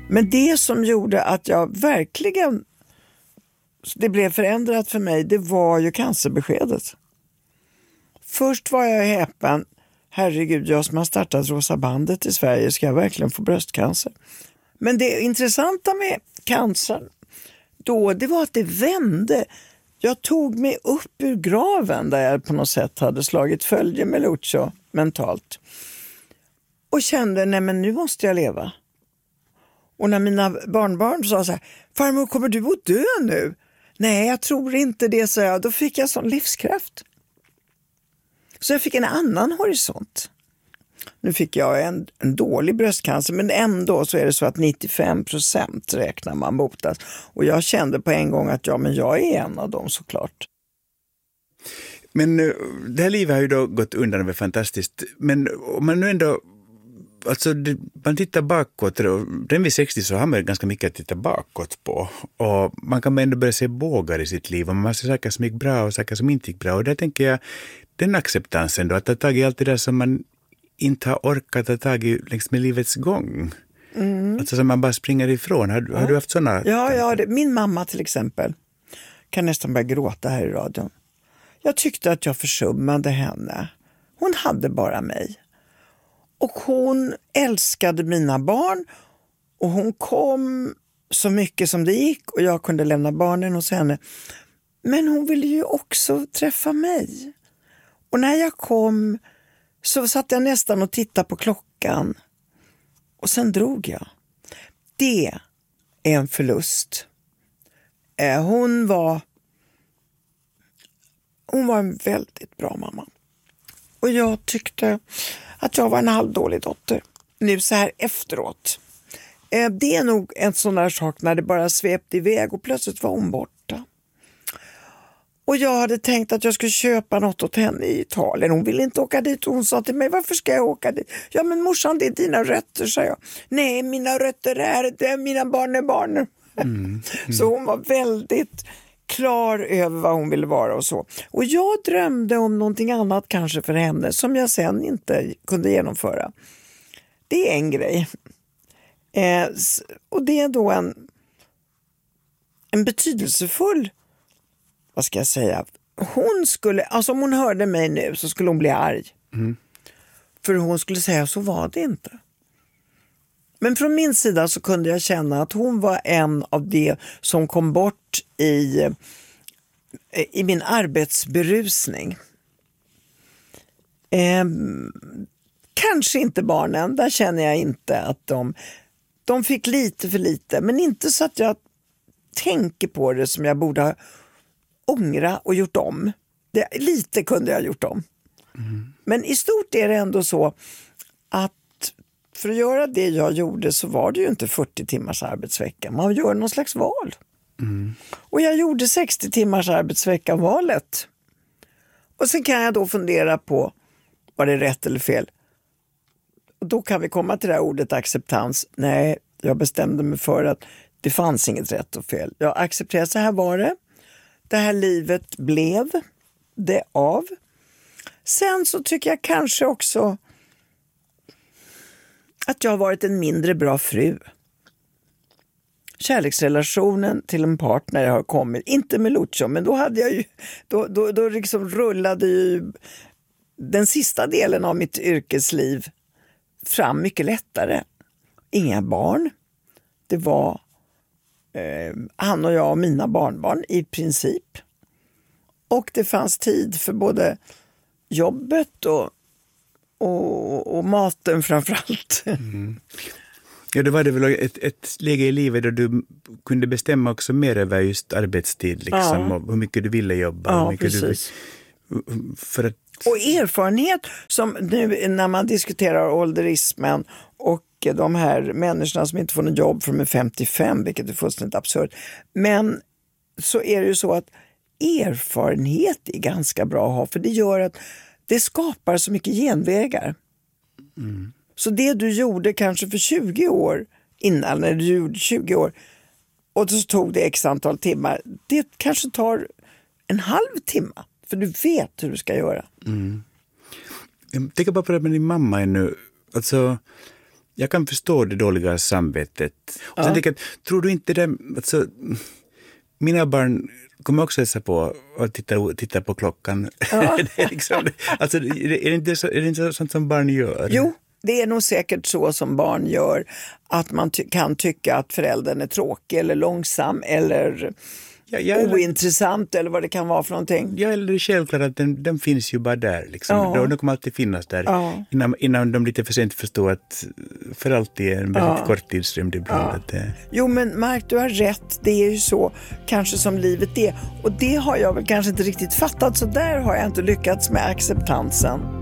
Men det som gjorde att jag verkligen, det blev förändrat för mig, det var ju cancerbeskedet. Först var jag häpen, herregud, jag som har startat Rosa bandet i Sverige, ska jag verkligen få bröstcancer? Men det intressanta med cancer då, det var att det vände. Jag tog mig upp ur graven där jag på något sätt hade slagit följe med Lucio mentalt. Och kände, nej men nu måste jag leva. Och när mina barnbarn sa så här, farmor, kommer du att dö nu? Nej, jag tror inte det, sa jag. Då fick jag sån livskraft. Så jag fick en annan horisont. Nu fick jag en dålig bröstcancer, men ändå så är det så att 95% räknar man botas. Och jag kände på en gång att men jag är en av dem, såklart. Men det här livet har ju då gått undan och är fantastiskt. Men om man nu ändå, alltså man tittar bakåt, den vid 60 så har man ganska mycket att titta bakåt på. Och man kan ändå börja se bågar i sitt liv. Och man ser saker som gick bra och saker som inte gick bra. Och där tänker jag, den acceptansen då, att ta tag i allt det där som man inte har orkat ta tag i längs med livets gång. Alltså som man bara springer ifrån. Har du haft sådana? Ja, min mamma till exempel kan nästan börja gråta här i radion. Jag tyckte att jag försummade henne. Hon hade bara mig. Och hon älskade mina barn. Och hon kom så mycket som det gick. Och jag kunde lämna barnen hos henne. Men hon ville ju också träffa mig. Och när jag kom så satt jag nästan och tittade på klockan. Och sen drog jag. Det är en förlust. Hon var en väldigt bra mamma. Och jag tyckte att jag var en halvdålig dotter. Nu så här efteråt. Det är nog en sån där sak när det bara svepte iväg och plötsligt var hon borta. Och jag hade tänkt att jag skulle köpa något åt henne i Italien. Hon ville inte åka dit och hon sa till mig, varför ska jag åka dit? Ja men morsan, det är dina rötter, sa jag. Nej, mina rötter är det, mina barn är barn. Så hon var väldigt klar över vad hon ville vara och så. Och jag drömde om någonting annat kanske för henne som jag sen inte kunde genomföra. Det är en grej. Och det är då en betydelsefull, vad ska jag säga, hon skulle, alltså om hon hörde mig nu så skulle hon bli arg. För hon skulle säga, så var det inte. Men från min sida så kunde jag känna att hon var en av det som kom bort i min arbetsberusning. Kanske inte barnen, där känner jag inte att de fick lite för lite, men inte så att jag tänker på det som jag borde ha ångra och gjort om. Lite kunde jag ha gjort om. Men i stort är det ändå så att för att göra det jag gjorde så var det ju inte 40 timmars arbetsvecka. Man gör någon slags val. Och jag gjorde 60 timmars arbetsvecka-valet. Och sen kan jag då fundera på, var det rätt eller fel? Och då kan vi komma till det här ordet acceptans. Nej, jag bestämde mig för att det fanns inget rätt och fel. Jag accepterade, så här var det. Det här livet blev det av. Sen så tycker jag kanske också att jag har varit en mindre bra fru. Kärleksrelationen till en partner har kommit, inte med Lucio, men då hade jag ju, då liksom rullade ju den sista delen av mitt yrkesliv fram mycket lättare. Inga barn. Det var han och jag och mina barnbarn i princip. Och det fanns tid för både jobbet och maten framförallt. Ja, då var det väl ett läge i livet där du kunde bestämma också mer över just arbetstid liksom, och hur mycket du ville jobba. Ja, hur mycket precis. För att... Och erfarenhet som nu när man diskuterar ålderismen och de här människorna som inte får något jobb från 55, vilket är fullständigt absurt. Men så är det ju så att erfarenhet är ganska bra att ha, för det gör att det skapar så mycket genvägar. Så det du gjorde kanske för 20 år innan, när du gjorde 20 år och så tog det x antal timmar, det kanske tar en halv timme, för du vet hur du ska göra. Jag tänker bara på det med din mamma ännu. Alltså, Jag kan förstå det dåliga samvetet. Och sen tänker jag, tror du inte det, alltså, mina barn kommer också hälsa på och titta på klockan. Ja. Det är liksom, alltså, är det inte sånt som barn gör? Jo, det är nog säkert så som barn gör, att man kan tycka att föräldern är tråkig eller långsam eller ointressant eller vad det kan vara för någonting. Ja, eller det är självklart att den finns ju bara där. Liksom. De kommer alltid finnas där innan de lite för sent förstår att för alltid är en väldigt kort tidsrymd ibland. Jo, men Mark, du har rätt. Det är ju så kanske som livet är. Och det har jag väl kanske inte riktigt fattat, så där har jag inte lyckats med acceptansen.